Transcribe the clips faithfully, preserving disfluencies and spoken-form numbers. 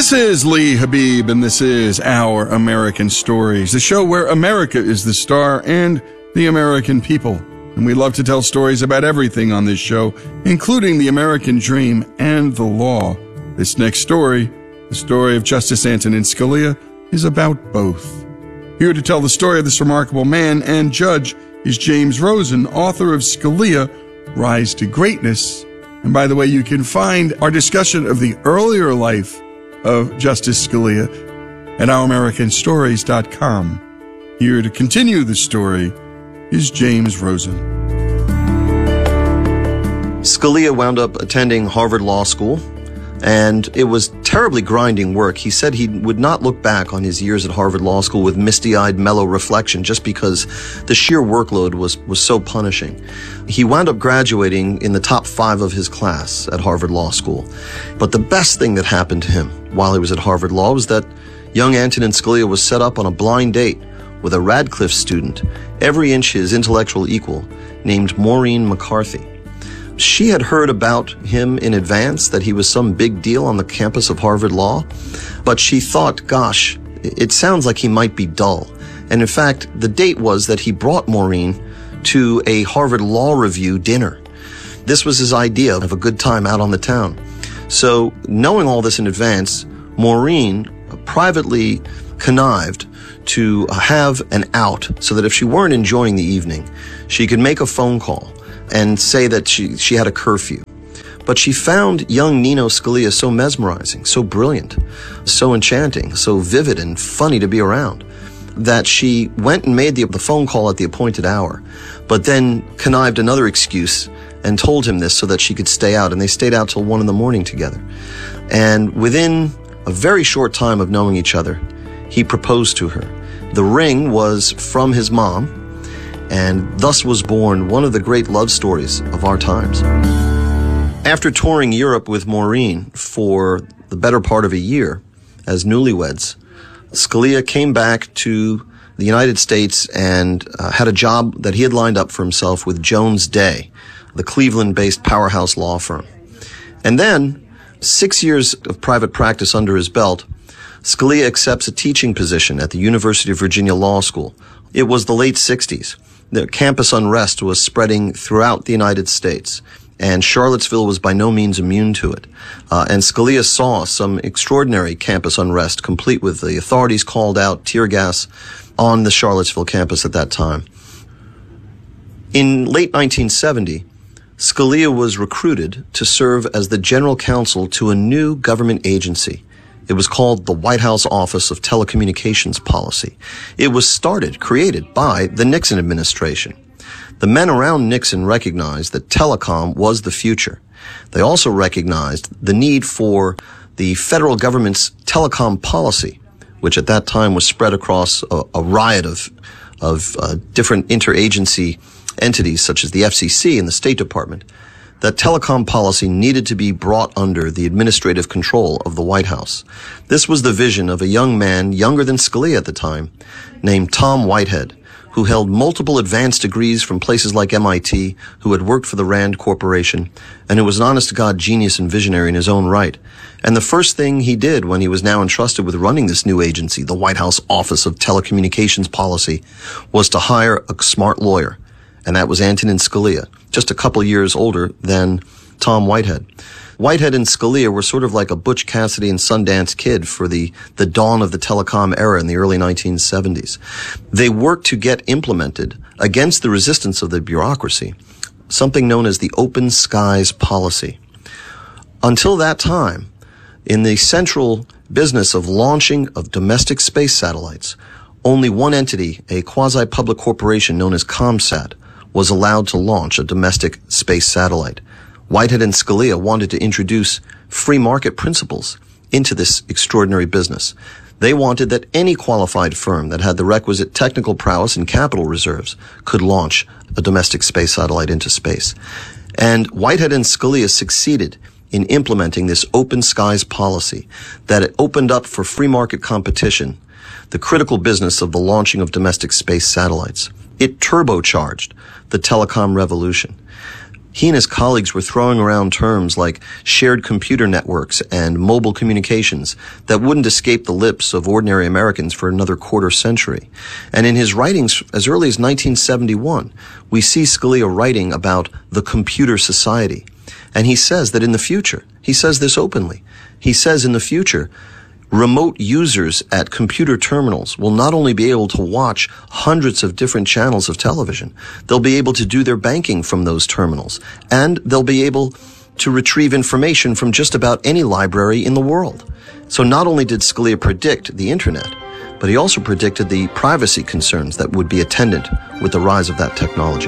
This is Lee Habib, and this is Our American Stories, the show where America is the star and the American people. And we love to tell stories about everything on this show, including the American dream and the law. This next story, the story of Justice Antonin Scalia, is about both. Here to tell the story of this remarkable man and judge is James Rosen, author of Scalia, Rise to Greatness. And by the way, you can find our discussion of the earlier life of Justice Scalia at our american stories dot com. Here to continue the story is James Rosen. Scalia wound up attending Harvard Law School, and it was terribly grinding work. He said he would not look back on his years at Harvard Law School with misty-eyed, mellow reflection just because the sheer workload was, was so punishing. He wound up graduating in the top five of his class at Harvard Law School. But the best thing that happened to him while he was at Harvard Law was that young Antonin Scalia was set up on a blind date with a Radcliffe student, every inch his intellectual equal, named Maureen McCarthy. She had heard about him in advance, that he was some big deal on the campus of Harvard Law, but she thought, gosh, it sounds like he might be dull. And in fact, the date was that he brought Maureen to a Harvard Law Review dinner. This was his idea of a good time out on the town. So, knowing all this in advance, Maureen privately connived to have an out so that if she weren't enjoying the evening, she could make a phone call and say that she, she had a curfew. But she found young Nino Scalia so mesmerizing, so brilliant, so enchanting, so vivid and funny to be around, that she went and made the, the phone call at the appointed hour, but then connived another excuse and told him this so that she could stay out. And they stayed out till one in the morning together. And within a very short time of knowing each other, he proposed to her. The ring was from his mom, and thus was born one of the great love stories of our times. After touring Europe with Maureen for the better part of a year as newlyweds, Scalia came back to the United States and uh, had a job that he had lined up for himself with Jones Day, the Cleveland-based powerhouse law firm. And then, six years of private practice under his belt, Scalia accepts a teaching position at the University of Virginia Law School. It was the late sixties. The campus unrest was spreading throughout the United States, and Charlottesville was by no means immune to it. Uh, and Scalia saw some extraordinary campus unrest, complete with the authorities called out, tear gas on the Charlottesville campus at that time. In late nineteen seventy, Scalia was recruited to serve as the general counsel to a new government agency. It was called the White House Office of Telecommunications Policy. It was started, created by the Nixon administration. The men around Nixon recognized that telecom was the future. They also recognized the need for the federal government's telecom policy, which at that time was spread across a, a riot of, of uh, different interagency entities such as the F C C and the State Department. That telecom policy needed to be brought under the administrative control of the White House. This was the vision of a young man, younger than Scalia at the time, named Tom Whitehead, who held multiple advanced degrees from places like M I T, who had worked for the Rand Corporation, and who was an honest-to-God genius and visionary in his own right. And the first thing he did when he was now entrusted with running this new agency, the White House Office of Telecommunications Policy, was to hire a smart lawyer. And that was Antonin Scalia, just a couple years older than Tom Whitehead. Whitehead and Scalia were sort of like a Butch Cassidy and Sundance Kid for the, the dawn of the telecom era in the early nineteen seventies. They worked to get implemented, against the resistance of the bureaucracy, something known as the Open Skies Policy. Until that time, in the central business of launching of domestic space satellites, only one entity, a quasi-public corporation known as ComSat, was allowed to launch a domestic space satellite. Whitehead and Scalia wanted to introduce free market principles into this extraordinary business. They wanted that any qualified firm that had the requisite technical prowess and capital reserves could launch a domestic space satellite into space. And Whitehead and Scalia succeeded in implementing this open skies policy, that it opened up for free market competition the critical business of the launching of domestic space satellites. It turbocharged the telecom revolution. He and his colleagues were throwing around terms like shared computer networks and mobile communications that wouldn't escape the lips of ordinary Americans for another quarter century. And in his writings as early as nineteen seventy-one, we see Scalia writing about the computer society. And he says that in the future, he says this openly, he says in the future, remote users at computer terminals will not only be able to watch hundreds of different channels of television, they'll be able to do their banking from those terminals, and they'll be able to retrieve information from just about any library in the world. So not only did Scalia predict the internet, but he also predicted the privacy concerns that would be attendant with the rise of that technology.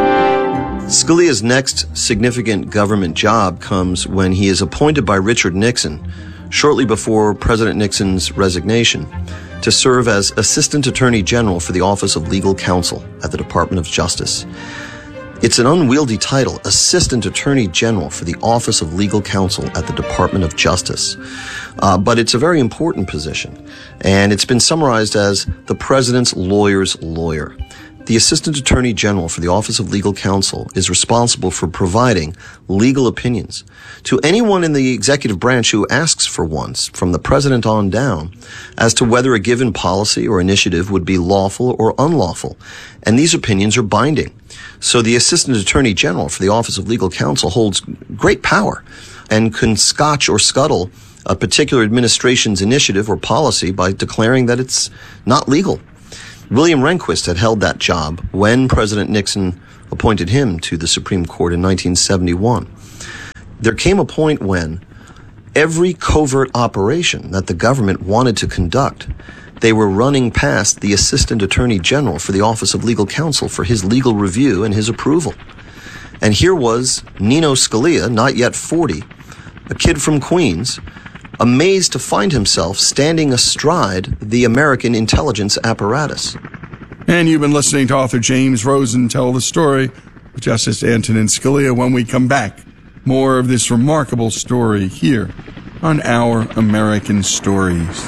Scalia's next significant government job comes when he is appointed by Richard Nixon shortly before President Nixon's resignation, to serve as Assistant Attorney General for the Office of Legal Counsel at the Department of Justice. It's an unwieldy title, Assistant Attorney General for the Office of Legal Counsel at the Department of Justice. Uh, but it's a very important position, and it's been summarized as the President's lawyer's lawyer. The Assistant Attorney General for the Office of Legal Counsel is responsible for providing legal opinions to anyone in the executive branch who asks for one, from the President on down, as to whether a given policy or initiative would be lawful or unlawful. And these opinions are binding. So the Assistant Attorney General for the Office of Legal Counsel holds great power and can scotch or scuttle a particular administration's initiative or policy by declaring that it's not legal. William Rehnquist had held that job when President Nixon appointed him to the Supreme Court in nineteen seventy-one. There came a point when every covert operation that the government wanted to conduct, they were running past the Assistant Attorney General for the Office of Legal Counsel for his legal review and his approval. And here was Nino Scalia, not yet forty, a kid from Queens, amazed to find himself standing astride the American intelligence apparatus. And you've been listening to author James Rosen tell the story of Justice Antonin Scalia. When we come back, more of this remarkable story here on Our American Stories.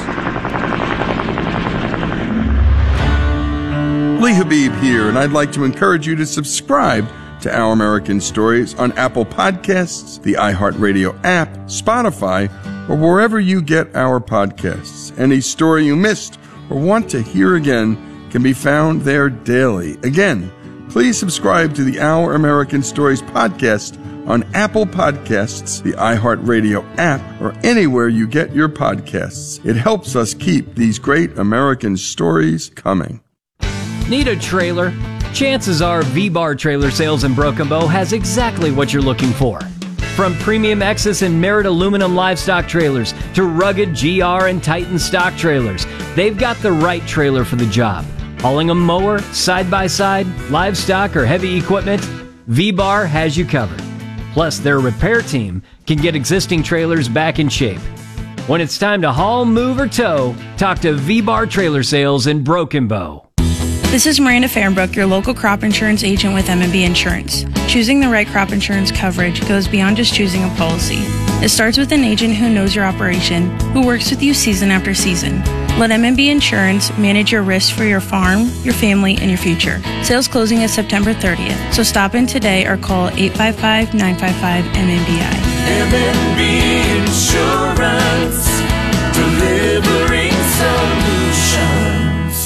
Lee Habib here, and I'd like to encourage you to subscribe to Our American Stories on Apple Podcasts, the iHeartRadio app, Spotify, or wherever you get our podcasts. Any story you missed or want to hear again can be found there daily. Again, please subscribe to the Our American Stories podcast on Apple Podcasts, the iHeartRadio app, or anywhere you get your podcasts. It helps us keep these great American stories coming. Need a trailer? Chances are V-Bar Trailer Sales in Broken Bow has exactly what you're looking for. From premium Exus and Merit aluminum livestock trailers to rugged G R and Titan stock trailers, they've got the right trailer for the job. Hauling a mower, side-by-side, livestock, or heavy equipment, V-Bar has you covered. Plus, their repair team can get existing trailers back in shape. When it's time to haul, move, or tow, talk to V-Bar Trailer Sales in Broken Bow. This is Miranda Fahrenbrook, your local crop insurance agent with M and B Insurance. Choosing the right crop insurance coverage goes beyond just choosing a policy. It starts with an agent who knows your operation, who works with you season after season. Let M and B Insurance manage your risks for your farm, your family, and your future. Sales closing is September thirtieth, so stop in today or call eight five five, nine five five, M N B I. M and B Insurance, delivering solutions.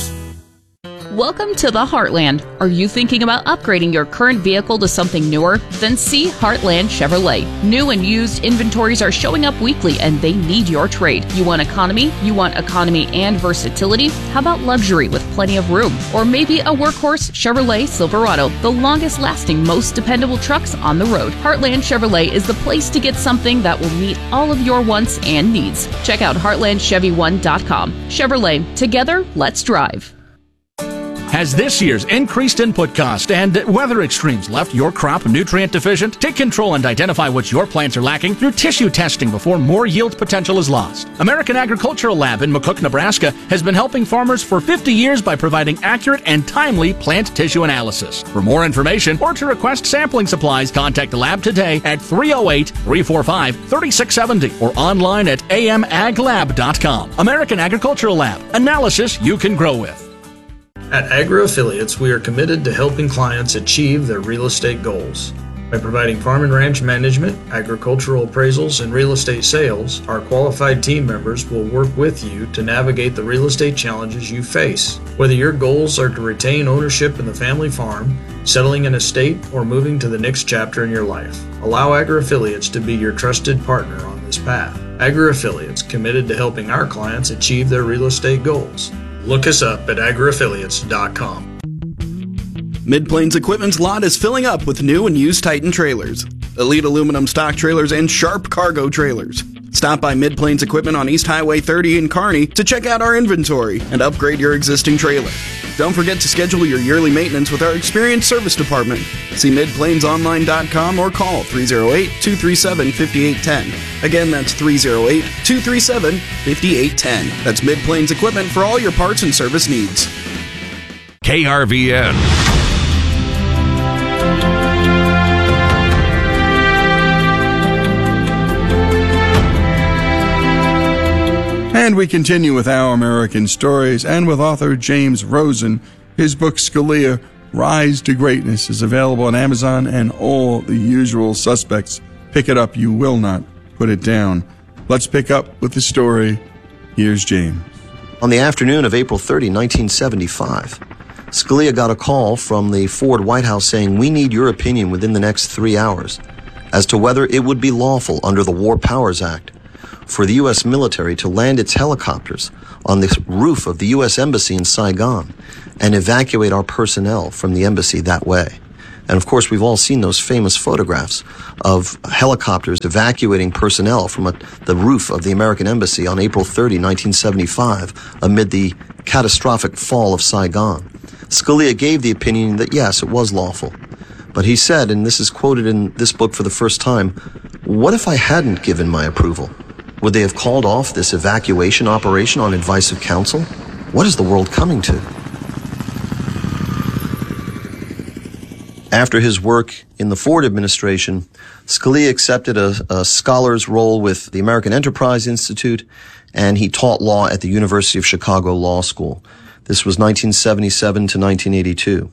Welcome to the Heartland. Are you thinking about upgrading your current vehicle to something newer? Then see Heartland Chevrolet. New and used inventories are showing up weekly and they need your trade. You want economy? You want economy and versatility? How about luxury with plenty of room? Or maybe a workhorse Chevrolet Silverado, the longest lasting, most dependable trucks on the road. Heartland Chevrolet is the place to get something that will meet all of your wants and needs. Check out heartland chevy one dot com. Chevrolet, together, let's drive. Has this year's increased input cost and weather extremes left your crop nutrient deficient? Take control and identify what your plants are lacking through tissue testing before more yield potential is lost. American Agricultural Lab in McCook, Nebraska has been helping farmers for fifty years by providing accurate and timely plant tissue analysis. For more information or to request sampling supplies, contact the lab today at three oh eight, three four five, three six seven oh or online at a m ag lab dot com. American Agricultural Lab. Analysis you can grow with. At Agri Affiliates, we are committed to helping clients achieve their real estate goals. By providing farm and ranch management, agricultural appraisals, and real estate sales, our qualified team members will work with you to navigate the real estate challenges you face. Whether your goals are to retain ownership in the family farm, settling an estate, or moving to the next chapter in your life, allow AgriAffiliates to be your trusted partner on this path. AgriAffiliates, committed to helping our clients achieve their real estate goals. Look us up at agri affiliates dot com. Mid-Plains Equipment's lot is filling up with new and used Titan trailers, Elite aluminum stock trailers, and Sharp cargo trailers. Stop by Mid-Plains Equipment on East Highway thirty in Kearney to check out our inventory and upgrade your existing trailer. Don't forget to schedule your yearly maintenance with our experienced service department. See mid plains online dot com or call three oh eight, two three seven, five eight one zero. Again, that's three oh eight, two three seven, five eight one zero. That's Mid-Plains Equipment for all your parts and service needs. K R V N. And we continue with Our American Stories, and with author James Rosen. His book, Scalia, Rise to Greatness, is available on Amazon and all the usual suspects. Pick it up. You will not put it down. Let's pick up with the story. Here's James. On the afternoon of April thirtieth, nineteen seventy-five, Scalia got a call from the Ford White House saying, "We need your opinion within the next three hours as to whether it would be lawful under the War Powers Act for the U S military to land its helicopters on the roof of the U S Embassy in Saigon and evacuate our personnel from the embassy that way." And of course, we've all seen those famous photographs of helicopters evacuating personnel from a, the roof of the American embassy on April thirtieth, nineteen seventy-five, amid the catastrophic fall of Saigon. Scalia gave the opinion that yes, it was lawful. But he said, and this is quoted in this book for the first time, "What if I hadn't given my approval? Would they have called off this evacuation operation on advice of counsel? What is the world coming to?" After his work in the Ford administration, Scalia accepted a, a scholar's role with the American Enterprise Institute, and he taught law at the University of Chicago Law School. This was nineteen seventy-seven to nineteen eighty-two.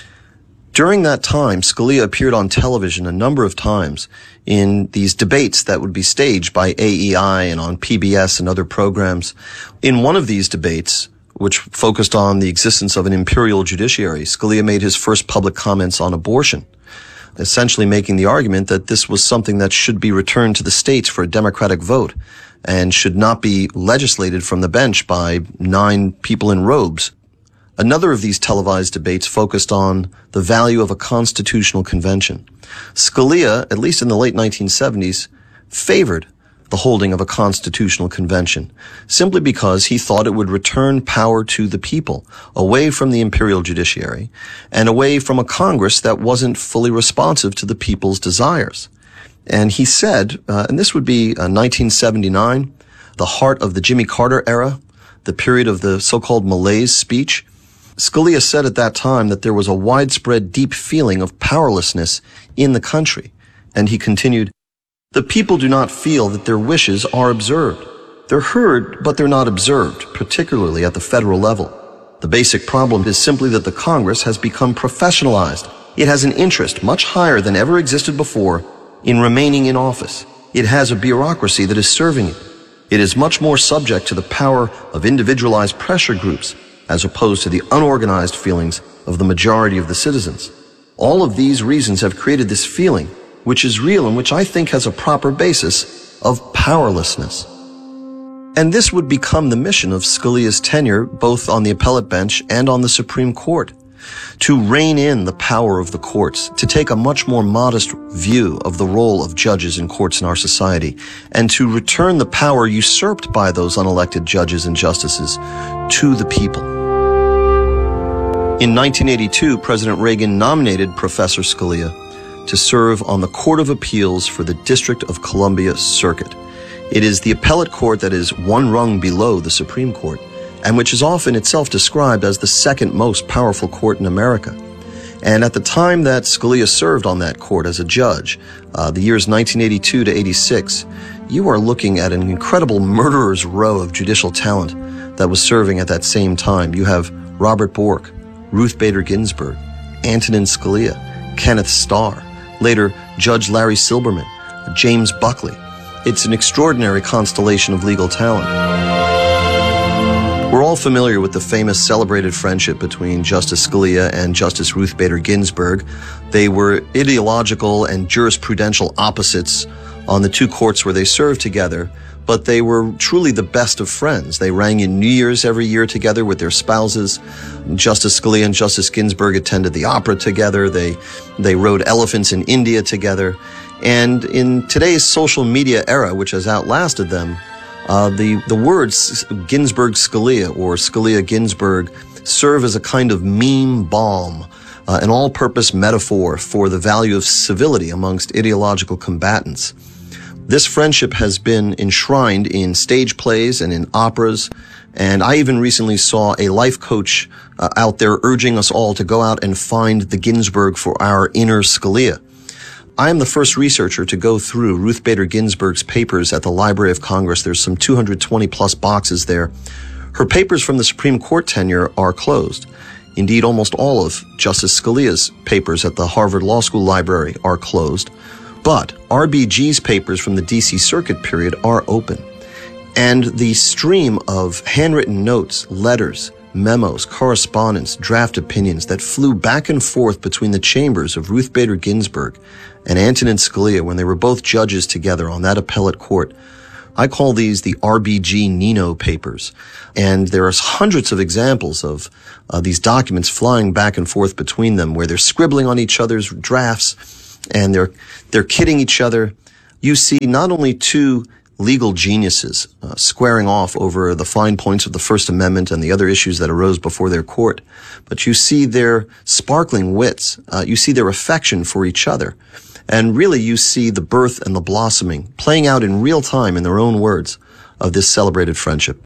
During that time, Scalia appeared on television a number of times in these debates that would be staged by A E I and on P B S and other programs. In one of these debates, which focused on the existence of an imperial judiciary, Scalia made his first public comments on abortion, essentially making the argument that this was something that should be returned to the states for a democratic vote and should not be legislated from the bench by nine people in robes. Another of these televised debates focused on the value of a constitutional convention. Scalia, at least in the late nineteen seventies, favored the holding of a constitutional convention, simply because he thought it would return power to the people, away from the imperial judiciary, and away from a Congress that wasn't fully responsive to the people's desires. And he said, uh, and this would be uh, nineteen seventy-nine, the heart of the Jimmy Carter era, the period of the so-called malaise speech. Scalia said at that time that there was a widespread deep feeling of powerlessness in the country. And he continued, "The people do not feel that their wishes are observed. They're heard, but they're not observed, particularly at the federal level. The basic problem is simply that the Congress has become professionalized. It has an interest much higher than ever existed before in remaining in office. It has a bureaucracy that is serving it. It is much more subject to the power of individualized pressure groups as opposed to the unorganized feelings of the majority of the citizens. All of these reasons have created this feeling, which is real and which I think has a proper basis, of powerlessness." And this would become the mission of Scalia's tenure both on the appellate bench and on the Supreme Court, to rein in the power of the courts, to take a much more modest view of the role of judges and courts in our society, and to return the power usurped by those unelected judges and justices to the people. In nineteen eighty-two, President Reagan nominated Professor Scalia to serve on the Court of Appeals for the District of Columbia Circuit. It is the appellate court that is one rung below the Supreme Court, and which is often itself described as the second most powerful court in America. And at the time that Scalia served on that court as a judge, uh, the years nineteen eighty-two to eighty-six, you are looking at an incredible murderer's row of judicial talent that was serving at that same time. You have Robert Bork, Ruth Bader Ginsburg, Antonin Scalia, Kenneth Starr, Later, Judge Larry Silberman, James Buckley. It's an extraordinary constellation of legal talent. We're all familiar with the famous celebrated friendship between Justice Scalia and Justice Ruth Bader Ginsburg. They were ideological and jurisprudential opposites on the two courts where they served together, but they were truly the best of friends. They rang in New Year's every year together with their spouses. Justice Scalia and Justice Ginsburg attended the opera together. They, they rode elephants in India together. And in today's social media era, which has outlasted them, uh, the, the words Ginsburg-Scalia or Scalia-Ginsburg serve as a kind of meme balm, uh, an all-purpose metaphor for the value of civility amongst ideological combatants. This friendship has been enshrined in stage plays and in operas, and I even recently saw a life coach uh, out there urging us all to go out and find the Ginsburg for our inner Scalia. I am the first researcher to go through Ruth Bader Ginsburg's papers at the Library of Congress. There's some two hundred twenty plus boxes there. Her papers from the Supreme Court tenure are closed. Indeed, almost all of Justice Scalia's papers at the Harvard Law School Library are closed. But R B G's papers from the D C Circuit period are open. And the stream of handwritten notes, letters, memos, correspondence, draft opinions that flew back and forth between the chambers of Ruth Bader Ginsburg and Antonin Scalia when they were both judges together on that appellate court. I call these the R B G Nino papers. And there are hundreds of examples of uh, these documents flying back and forth between them where they're scribbling on each other's drafts and they're, they're kidding each other. You see not only two legal geniuses uh, squaring off over the fine points of the First Amendment and the other issues that arose before their court, but you see their sparkling wits, uh, you see their affection for each other, and really you see the birth and the blossoming playing out in real time, in their own words, of this celebrated friendship.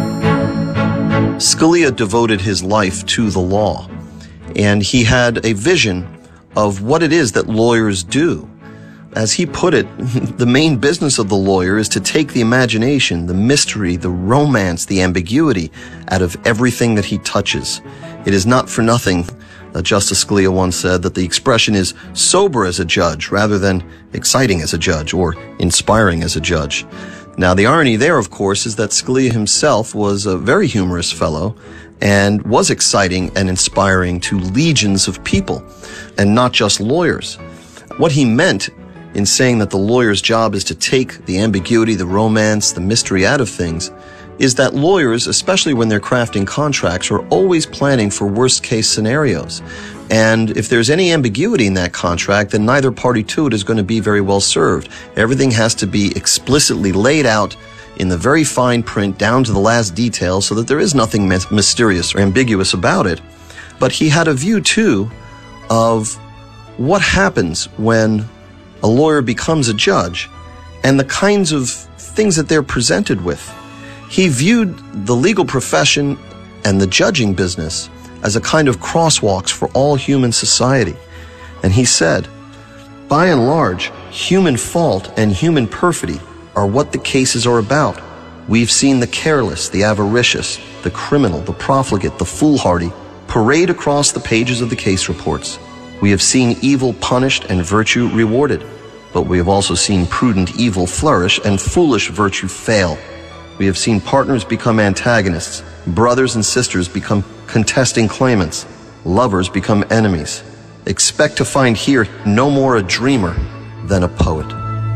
Scalia devoted his life to the law, and he had a vision of what it is that lawyers do. As he put it, the main business of the lawyer is to take the imagination, the mystery, the romance, the ambiguity out of everything that he touches. It is not for nothing, uh, Justice Scalia once said, that the expression is sober as a judge rather than exciting as a judge or inspiring as a judge. Now, the irony there, of course, is that Scalia himself was a very humorous fellow and was exciting and inspiring to legions of people, and not just lawyers. What he meant in saying that the lawyer's job is to take the ambiguity, the romance, the mystery out of things, is that lawyers, especially when they're crafting contracts, are always planning for worst-case scenarios. And if there's any ambiguity in that contract, then neither party to it is going to be very well served. Everything has to be explicitly laid out in the very fine print, down to the last detail, so that there is nothing mysterious or ambiguous about it. But he had a view, too, of what happens when a lawyer becomes a judge and the kinds of things that they're presented with. He viewed the legal profession and the judging business as a kind of crosswalks for all human society. And he said, by and large, human fault and human perfidy are what the cases are about. We've seen the careless, the avaricious, the criminal, the profligate, the foolhardy parade across the pages of the case reports. We have seen evil punished and virtue rewarded, but we have also seen prudent evil flourish and foolish virtue fail. We have seen partners become antagonists, brothers and sisters become contesting claimants, lovers become enemies. Expect to find here no more a dreamer than a poet.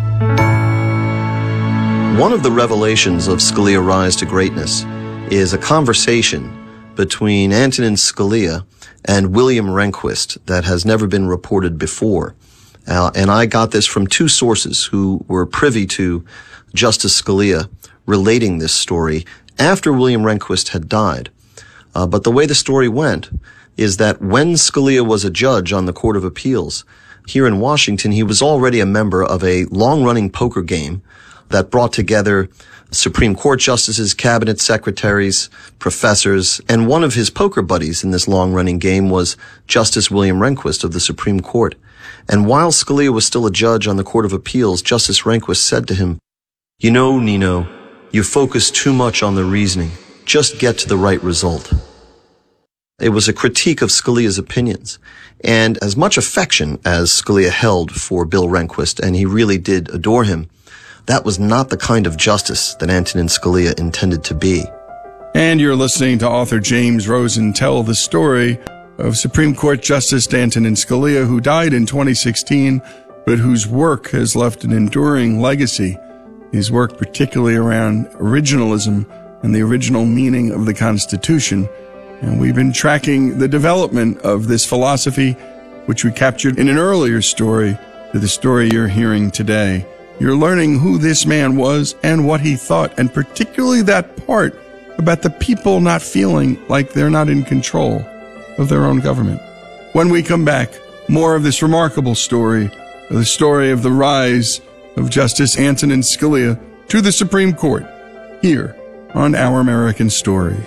One of the revelations of Scalia's rise to greatness is a conversation between Antonin Scalia and William Rehnquist that has never been reported before. Uh, and I got this from two sources who were privy to Justice Scalia relating this story after William Rehnquist had died. Uh, but the way the story went is that when Scalia was a judge on the Court of Appeals here in Washington, he was already a member of a long-running poker game that brought together Supreme Court justices, cabinet secretaries, professors, and one of his poker buddies in this long-running game was Justice William Rehnquist of the Supreme Court. And while Scalia was still a judge on the Court of Appeals, Justice Rehnquist said to him, "You know, Nino, you focus too much on the reasoning. Just get to the right result." It was a critique of Scalia's opinions. And as much affection as Scalia held for Bill Rehnquist, and he really did adore him, that was not the kind of justice that Antonin Scalia intended to be. And you're listening to author James Rosen tell the story of Supreme Court Justice Antonin Scalia, who died in twenty sixteen, but whose work has left an enduring legacy. His work particularly around originalism and the original meaning of the Constitution. And we've been tracking the development of this philosophy, which we captured in an earlier story, to the story you're hearing today. You're learning who this man was and what he thought, and particularly that part about the people not feeling like they're not in control of their own government. When we come back, more of this remarkable story, the story of the rise of Justice Antonin Scalia to the Supreme Court, here on Our American Stories.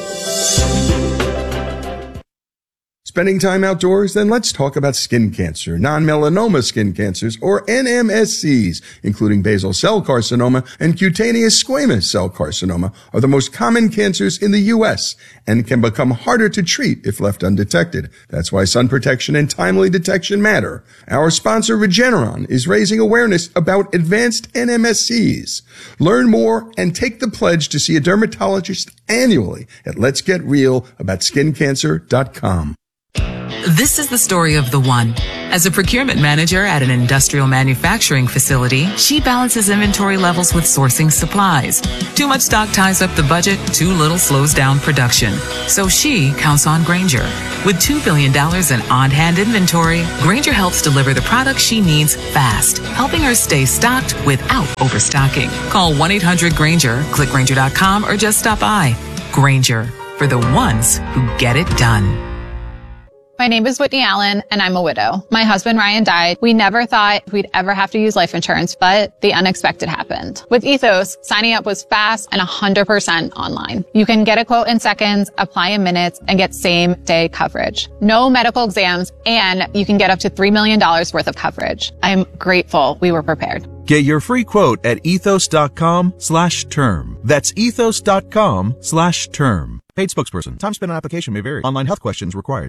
Spending time outdoors? Then let's talk about skin cancer. Non-melanoma skin cancers, or N M S Cs, including basal cell carcinoma and cutaneous squamous cell carcinoma, are the most common cancers in the U S and can become harder to treat if left undetected. That's why sun protection and timely detection matter. Our sponsor, Regeneron, is raising awareness about advanced N M S Cs. Learn more and take the pledge to see a dermatologist annually at lets get real about skin cancer dot com. This is the story of the one. As a procurement manager at an industrial manufacturing facility, she balances inventory levels with sourcing supplies. Too much stock ties up the budget, too little slows down production. So she counts on Grainger. With two billion dollars in on-hand inventory, Grainger helps deliver the products she needs fast, helping her stay stocked without overstocking. Call one eight hundred Grainger, click Grainger dot com, or just stop by. Grainger, for the ones who get it done. My name is Whitney Allen, and I'm a widow. My husband, Ryan, died. We never thought we'd ever have to use life insurance, but the unexpected happened. With Ethos, signing up was fast and one hundred percent online. You can get a quote in seconds, apply in minutes, and get same-day coverage. No medical exams, and you can get up to three million dollars worth of coverage. I'm grateful we were prepared. Get your free quote at ethos.com slash term. That's ethos.com slash term. Paid spokesperson. Time spent on application may vary. Online health questions required.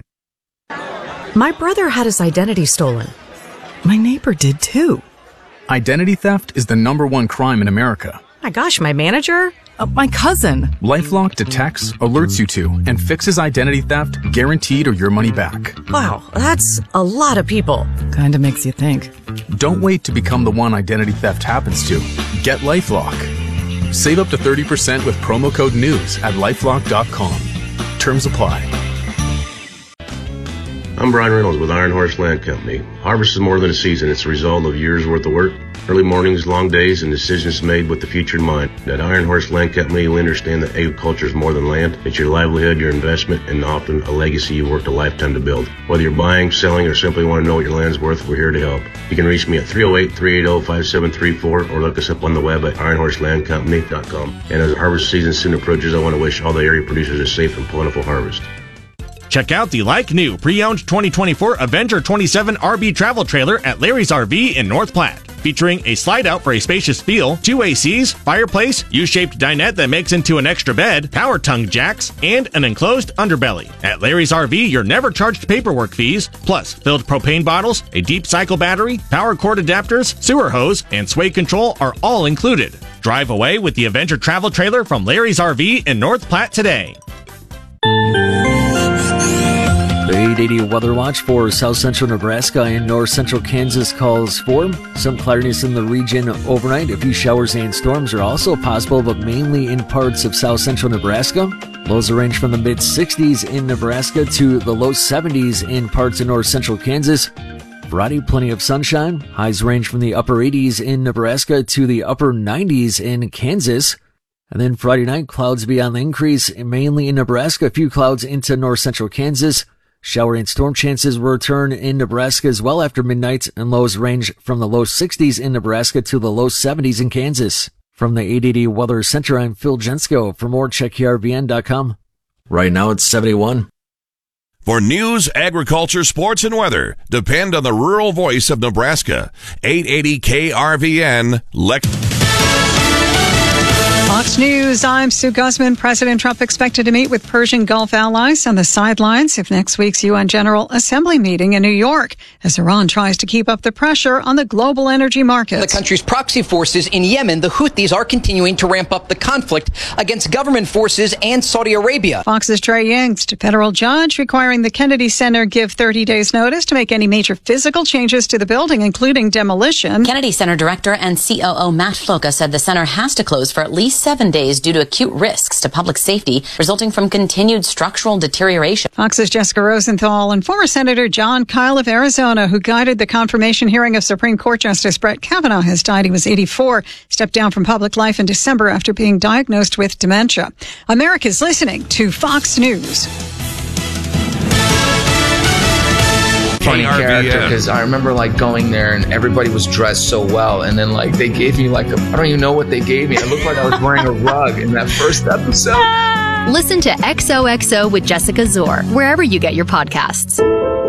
My brother had his identity stolen. My neighbor did too. Identity theft is the number one crime in America. My gosh, my manager? Uh, my cousin. LifeLock detects, alerts you to, and fixes identity theft, guaranteed or your money back. Wow, that's a lot of people. Kinda makes you think. Don't wait to become the one identity theft happens to. Get LifeLock. Save up to thirty percent with promo code NEWS at lifelock dot com. Terms apply. I'm Brian Reynolds with Iron Horse Land Company. Harvest is more than a season. It's a result of years' worth of work, early mornings, long days, and decisions made with the future in mind. At Iron Horse Land Company, we understand that agriculture is more than land. It's your livelihood, your investment, and often a legacy you worked a lifetime to build. Whether you're buying, selling, or simply want to know what your land's worth, we're here to help. You can reach me at three oh eight, three eight zero, five seven three four or look us up on the web at iron horse land company dot com. And as harvest season soon approaches, I want to wish all the area producers a safe and plentiful harvest. Check out the like-new pre-owned twenty twenty-four Avenger twenty-seven R V travel trailer at Larry's R V in North Platte. Featuring a slide-out for a spacious feel, two A Cs, fireplace, U-shaped dinette that makes into an extra bed, power tongue jacks, and an enclosed underbelly. At Larry's R V, you're never charged paperwork fees, plus filled propane bottles, a deep cycle battery, power cord adapters, sewer hose, and sway control are all included. Drive away with the Avenger travel trailer from Larry's R V in North Platte today. The eight eighty Weather Watch for south central Nebraska and north central Kansas calls for some cloudiness in the region overnight. A few showers and storms are also possible, but mainly in parts of south central Nebraska. Lows range from the mid sixties in Nebraska to the low seventies in parts of north central Kansas. Friday, plenty of sunshine. Highs range from the upper eighties in Nebraska to the upper nineties in Kansas. And then Friday night, clouds be on the increase, mainly in Nebraska. A few clouds into north central Kansas. Shower and storm chances will return in Nebraska as well after midnight, and lows range from the low sixties in Nebraska to the low seventies in Kansas. From the eight eighty Weather Center, I'm Phil Jensko. For more, check K R V N dot com. Right now it's seventy-one. For news, agriculture, sports, and weather, depend on the rural voice of Nebraska. eight eighty K R V N, Lex. Fox News, I'm Sue Guzman. President Trump expected to meet with Persian Gulf allies on the sidelines of next week's U N General Assembly meeting in New York as Iran tries to keep up the pressure on the global energy markets. The country's proxy forces in Yemen, the Houthis, are continuing to ramp up the conflict against government forces and Saudi Arabia. Fox's Trey Yingst, a federal judge requiring the Kennedy Center give thirty days notice to make any major physical changes to the building, including demolition. Kennedy Center director and C O O Matt Floca said the center has to close for at least seven days due to acute risks to public safety resulting from continued structural deterioration. Fox's Jessica Rosenthal and former Senator John Kyle of Arizona, who guided the confirmation hearing of Supreme Court Justice Brett Kavanaugh, has died. He was eighty-four, stepped down from public life in December after being diagnosed with dementia. America's listening to Fox News. Funny character, because I remember like going there and everybody was dressed so well, and then like they gave me like a, I don't even know what they gave me. It looked like I was wearing a rug in that first episode. Listen to X O X O with Jessica Zor wherever you get your podcasts.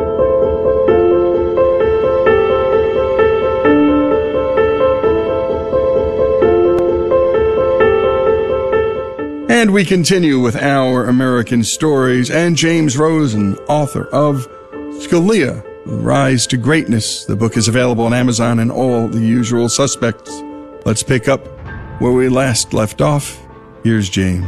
And we continue with Our American Stories and James Rosen, author of Scalia, Rise to Greatness. The book is available on Amazon and all the usual suspects. Let's pick up where we last left off. Here's James.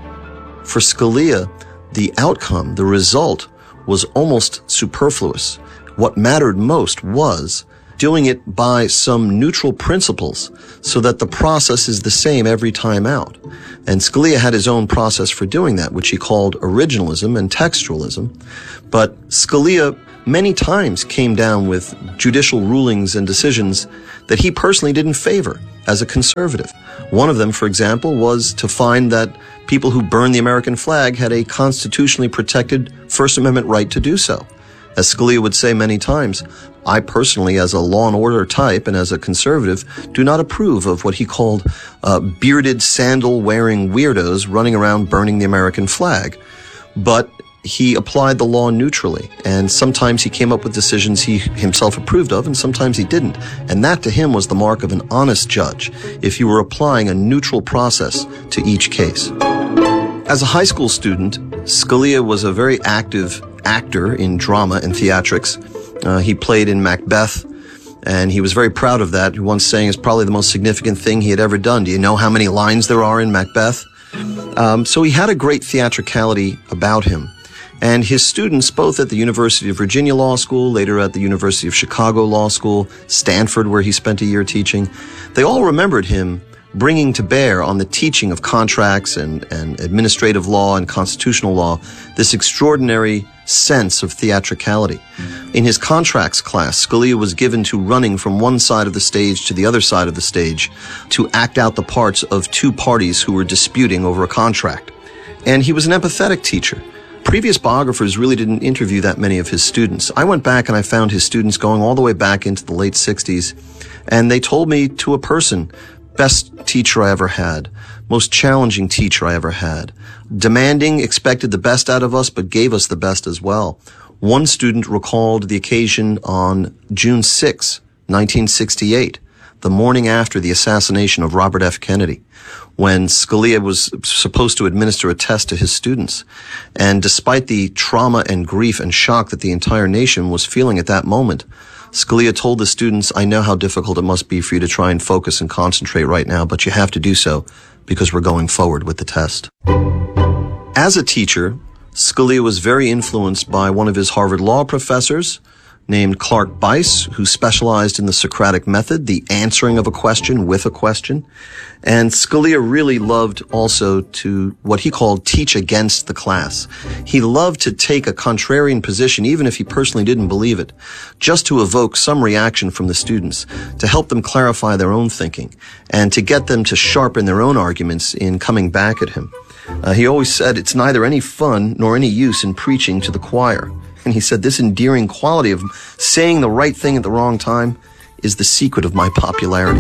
For Scalia, the outcome, the result, was almost superfluous. What mattered most was doing it by some neutral principles so that the process is the same every time out. And Scalia had his own process for doing that, which he called originalism and textualism. But Scalia many times came down with judicial rulings and decisions that he personally didn't favor as a conservative. One of them, for example, was to find that people who burned the American flag had a constitutionally protected First Amendment right to do so. As Scalia would say many times, I personally, as a law and order type and as a conservative, do not approve of what he called uh, bearded, sandal-wearing weirdos running around burning the American flag. But he applied the law neutrally, and sometimes he came up with decisions he himself approved of, and sometimes he didn't. And that to him was the mark of an honest judge, if you were applying a neutral process to each case. As a high school student, Scalia was a very active actor in drama and theatrics. Uh, he played in Macbeth, and he was very proud of that, once saying it's probably the most significant thing he had ever done. Do you know how many lines there are in Macbeth? Um, so he had a great theatricality about him. And his students, both at the University of Virginia Law School, later at the University of Chicago Law School, Stanford, where he spent a year teaching, they all remembered him bringing to bear on the teaching of contracts and, and administrative law and constitutional law this extraordinary sense of theatricality. In his contracts class, Scalia was given to running from one side of the stage to the other side of the stage to act out the parts of two parties who were disputing over a contract. And he was an empathetic teacher. Previous biographers really didn't interview that many of his students. I went back and I found his students going all the way back into the late sixties, and they told me to a person, best teacher I ever had, most challenging teacher I ever had, demanding, expected the best out of us, but gave us the best as well. One student recalled the occasion on June sixth, nineteen sixty-eight, the morning after the assassination of Robert F. Kennedy, when Scalia was supposed to administer a test to his students. And despite the trauma and grief and shock that the entire nation was feeling at that moment, Scalia told the students, I know how difficult it must be for you to try and focus and concentrate right now, but you have to do so because we're going forward with the test. As a teacher, Scalia was very influenced by one of his Harvard Law professors named Clark Bice, who specialized in the Socratic method, the answering of a question with a question. And Scalia really loved also to what he called teach against the class. He loved to take a contrarian position, even if he personally didn't believe it, just to evoke some reaction from the students, to help them clarify their own thinking, and to get them to sharpen their own arguments in coming back at him. Uh, he always said, it's neither any fun nor any use in preaching to the choir. And he said, this endearing quality of saying the right thing at the wrong time is the secret of my popularity.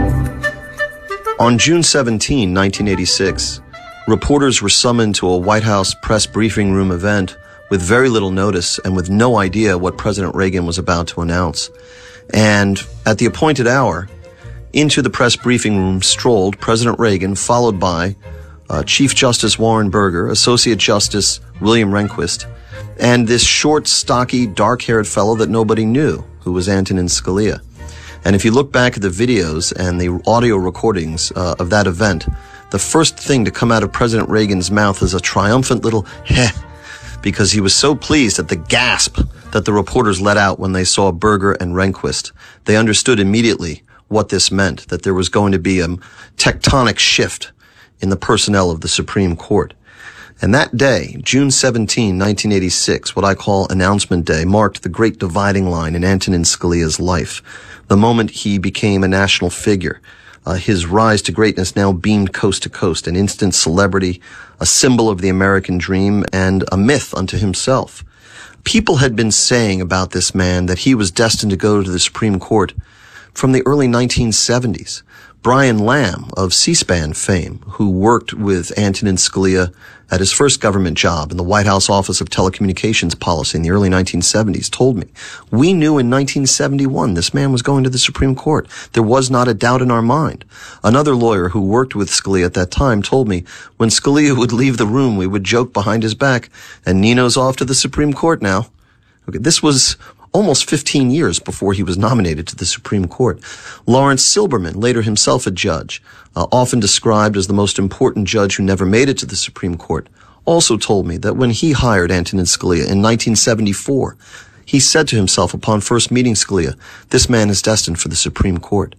On June seventeenth, nineteen eighty-six, reporters were summoned to a White House press briefing room event with very little notice and with no idea what President Reagan was about to announce. And at the appointed hour, Into the press briefing room strolled President Reagan, followed by uh, Chief Justice Warren Burger, Associate Justice William Rehnquist, and this short, stocky, dark-haired fellow that nobody knew, who was Antonin Scalia. And if you look back at the videos and the audio recordings uh, of that event, the first thing to come out of President Reagan's mouth is a triumphant little heh, because he was so pleased at the gasp that the reporters let out when they saw Burger and Rehnquist. They understood immediately what this meant, that there was going to be a tectonic shift in the personnel of the Supreme Court. And that day, June seventeenth, nineteen eighty-six, what I call Announcement Day, marked the great dividing line in Antonin Scalia's life. The moment he became a national figure, uh, his rise to greatness now beamed coast to coast, an instant celebrity, a symbol of the American dream, and a myth unto himself. People had been saying about this man that he was destined to go to the Supreme Court from the early nineteen seventies. Brian Lamb of C-SPAN fame, who worked with Antonin Scalia at his first government job in the White House Office of Telecommunications Policy in the early nineteen seventies, told me, we knew in nineteen seventy-one this man was going to the Supreme Court. There was not a doubt in our mind. Another lawyer who worked with Scalia at that time told me, when Scalia would leave the room, we would joke behind his back, and Nino's off to the Supreme Court now. Okay, this was almost fifteen years before he was nominated to the Supreme Court. Lawrence Silberman, later himself a judge, uh, often described as the most important judge who never made it to the Supreme Court, also told me that when he hired Antonin Scalia in nineteen seventy-four, he said to himself upon first meeting Scalia, this man is destined for the Supreme Court.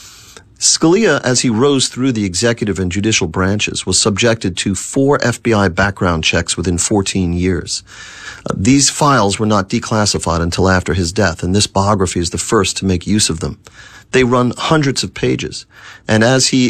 Scalia, as he rose through the executive and judicial branches, was subjected to four F B I background checks within fourteen years. Uh, these files were not declassified until after his death, and this biography is the first to make use of them. They run hundreds of pages, and as he